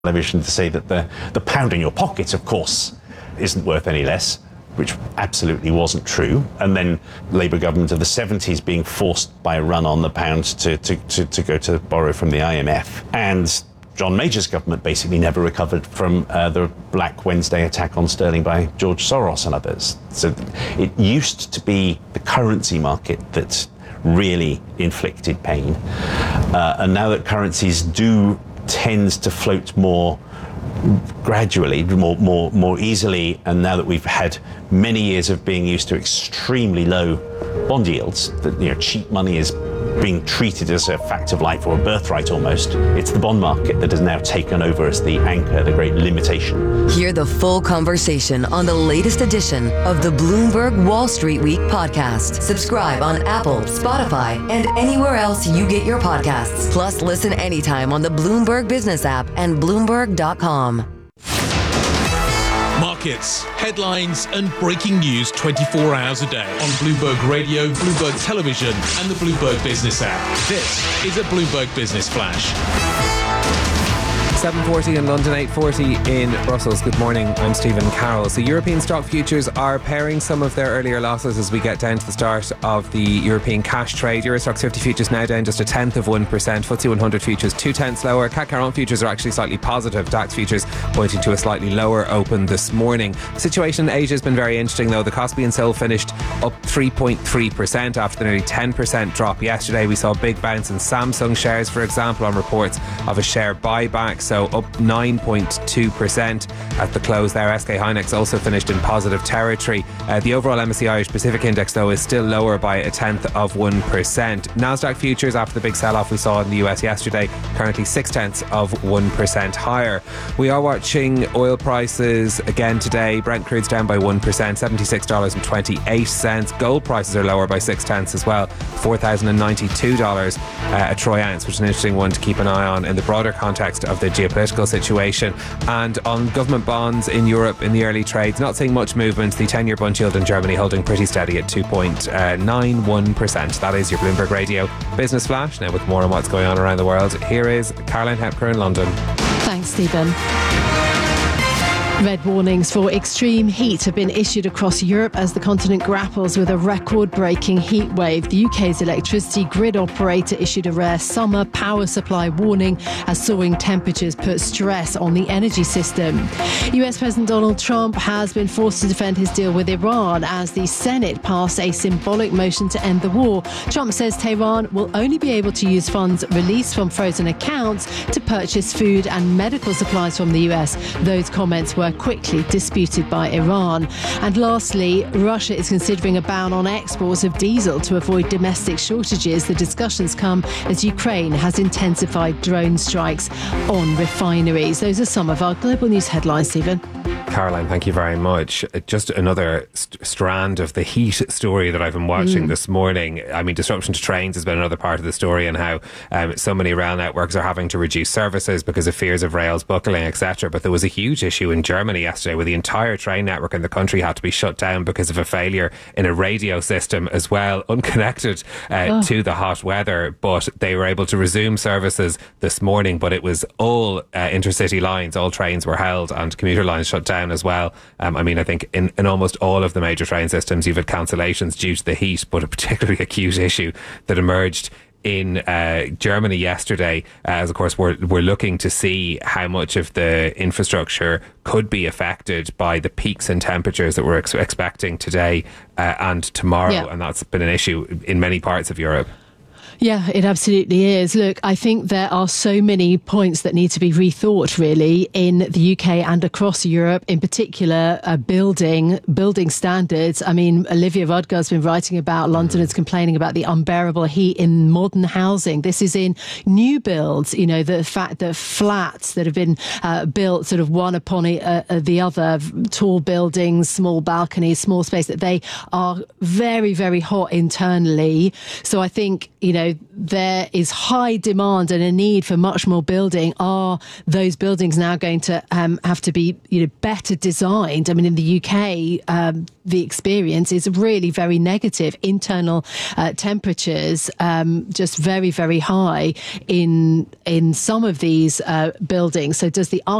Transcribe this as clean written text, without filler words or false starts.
television to say that the pound in your pocket, of course, isn't worth any less, which absolutely wasn't true. And then Labour government of the 70s being forced by a run on the pound to go to borrow from the IMF. And John Major's government basically never recovered from the Black Wednesday attack on sterling by George Soros and others. So it used to be the currency market that really inflicted pain. And now that currencies do tend to float more gradually, more easily, and now that we've had many years of being used to extremely low bond yields, that cheap money is being treated as a fact of life or a birthright almost. It's the bond market that has now taken over as the anchor, the great limitation. Hear the full conversation on the latest edition of the Bloomberg Wall Street Week podcast. Subscribe on Apple, Spotify, and anywhere else you get your podcasts. Plus, listen anytime on the Bloomberg Business app and Bloomberg.com. Markets, headlines and breaking news 24 hours a day on Bloomberg Radio, Bloomberg Television and the Bloomberg Business app. This is a Bloomberg Business Flash. 7:40 in London, 8:40 in Brussels. Good morning, I'm Stephen Carroll. So European stock futures are paring some of their earlier losses as we get down to the start of the European cash trade. Euro Stoxx 50 futures now down just 0.1%. FTSE 100 futures 0.2 lower. CAC 40 futures are actually slightly positive. DAX futures pointing to a slightly lower open this morning. The situation in Asia has been very interesting though. The Kospi and SOL finished up 3.3% after the nearly 10% drop yesterday. We saw a big bounce in Samsung shares, for example, on reports of a share buyback. So up 9.2% at the close there. SK Hynix also finished in positive territory. The overall MSCI Irish Pacific Index though is still lower by 0.1%. Nasdaq futures after the big sell-off we saw in the US yesterday currently 0.6% higher. We are watching oil prices again today. Brent crude's down by 1%, $76.28. Gold prices are lower by 0.6 as well, $4,092 a troy ounce, which is an interesting one to keep an eye on in the broader context of the geopolitical situation. And on government bonds in Europe in the early trades, not seeing much movement. The 10-year bond yield in Germany holding pretty steady at 2.91%. That is your Bloomberg Radio Business Flash. Now with more on what's going on around the world, here is Caroline Hepker in London. Thanks, Stephen. Red warnings for extreme heat have been issued across Europe as the continent grapples with a record-breaking heat wave. The UK's electricity grid operator issued a rare summer power supply warning as soaring temperatures put stress on the energy system. US President Donald Trump has been forced to defend his deal with Iran as the Senate passed a symbolic motion to end the war. Trump says Tehran will only be able to use funds released from frozen accounts to purchase food and medical supplies from the US. Those comments were quickly disputed by Iran. And lastly, Russia is considering a ban on exports of diesel to avoid domestic shortages. The discussions come as Ukraine has intensified drone strikes on refineries. Those are some of our global news headlines, Stephen. Caroline, thank you very much. Just another strand of the heat story that I've been watching this morning. I mean, disruption to trains has been another part of the story, and how so many rail networks are having to reduce services because of fears of rails buckling, etc. But there was a huge issue in Germany yesterday where the entire train network in the country had to be shut down because of a failure in a radio system as well, unconnected to the hot weather. But they were able to resume services this morning, but it was all intercity lines, all trains were held, and commuter lines shut down as well. I mean, I think in almost all of the major train systems you've had cancellations due to the heat, but a particularly acute issue that emerged in Germany yesterday, as of course we're looking to see how much of the infrastructure could be affected by the peaks in temperatures that we're expecting today and tomorrow. And that's been an issue in many parts of Europe. Yeah, it absolutely is. Look, I think there are so many points that need to be rethought, really, in the UK and across Europe, in particular, building standards. I mean, Olivia Rudgar's been writing about Londoners complaining about the unbearable heat in modern housing. This is in new builds, you know, the fact that flats that have been built sort of one upon the other, tall buildings, small balconies, small space, that they are very, very hot internally. So I think, you know, there is high demand and a need for much more building. Are those buildings now going to have to be, better designed? I mean, in the UK, the experience is really very negative. Internal temperatures just very, very high in some of these buildings. So does the